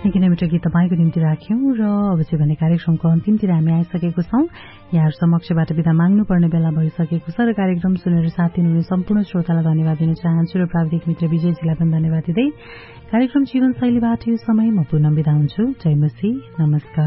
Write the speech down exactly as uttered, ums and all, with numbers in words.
निकै नै मिठो गीत तपाईँको निम्ति राख्यौं र अब चाहिँ भने कार्यक्रमको अन्तिमतिर हामी आइसकेको छौं। यहाँहरु समक्षबाट बिदा माग्नुपर्ने बेला भइसकेको छ र कार्यक्रम सुनेर साथ दिनुहुने सम्पूर्ण श्रोतालाई धन्यवाद दिन चाहन्छु र प्राविधिक मित्र विजयजीलाई पनि धन्यवाद दिँदै कार्यक्रम जीवनशैलीबाट यो समय म पुनः बिदा हुन्छु। जय मसी, नमस्कार।